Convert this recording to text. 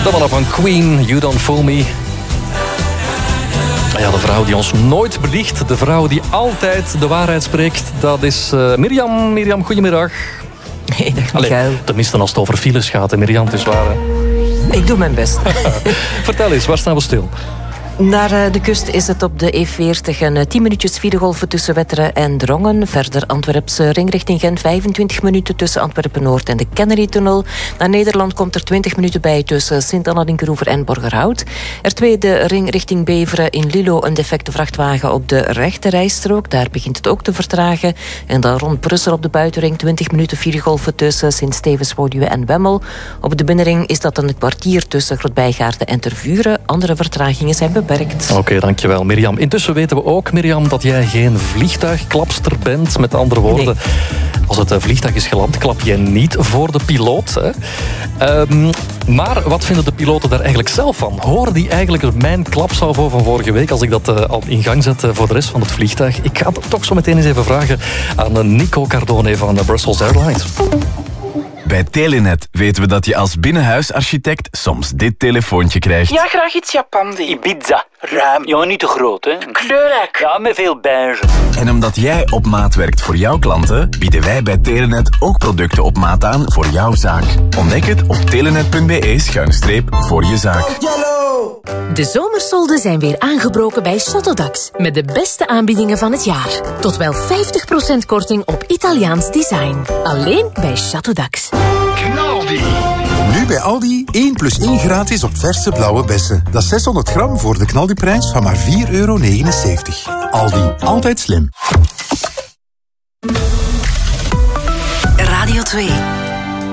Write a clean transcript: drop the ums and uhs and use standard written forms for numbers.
De mannen van Queen, You Don't Fool Me. Ja, de vrouw die ons nooit beliegt. De vrouw die altijd de waarheid spreekt. Dat is Mirjam. Mirjam, goedemiddag. Hey, dag Michael. Tenminste, als het over files gaat, hè, Mirjam, het is waar. Hè? Ik doe mijn best. Vertel eens, waar staan we stil? Naar de kust is het op de E40 een 10 minuutjes fietsgolven tussen Wetteren en Drongen. Verder Antwerpse ring richting Gent, 25 minuten tussen Antwerpen-Noord en de Kennedy-tunnel. Naar Nederland komt er 20 minuten bij tussen Sint-Anna-Dinkeroever en Borgerhout. R2 de ring richting Beveren, in Lilo een defecte vrachtwagen op de rechte rijstrook. Daar begint het ook te vertragen. En dan rond Brussel op de buitenring 20 minuten fietsgolven tussen Sint-Stevens-Woluwe en Wemmel. Op de binnenring is dat een kwartier tussen Grootbijgaarden en Tervuren. Andere vertragingen zijn beperkt. Oké, dankjewel Mirjam. Intussen weten we ook, Mirjam, dat jij geen vliegtuigklapster bent. Met andere woorden, nee. Als het vliegtuig is geland, klap je niet voor de piloot. Hè? Maar wat vinden de piloten daar eigenlijk zelf van? Horen die eigenlijk mijn klapsalvo van vorige week als ik dat al in gang zet voor de rest van het vliegtuig? Ik ga het toch zo meteen eens even vragen aan Nico Cardone van Brussels Airlines. Bij Telenet weten we dat je als binnenhuisarchitect soms dit telefoontje krijgt. Ja, graag iets Japandi. Ibiza. Ruim. Ja, niet te groot, hè. Kleurrijk. Ja, met veel beige. En omdat jij op maat werkt voor jouw klanten, bieden wij bij Telenet ook producten op maat aan voor jouw zaak. Ontdek het op telenet.be/voor je zaak. De zomersolden zijn weer aangebroken bij Shuttletax. Met de beste aanbiedingen van het jaar. Tot wel 50% korting op Italiaans design. Alleen bij Shuttletax. Knaldi! Nu bij Aldi 1 + 1 gratis op verse blauwe bessen. Dat is 600 gram voor de Knaldi-prijs van maar €4,79. Aldi, altijd slim. Radio 2.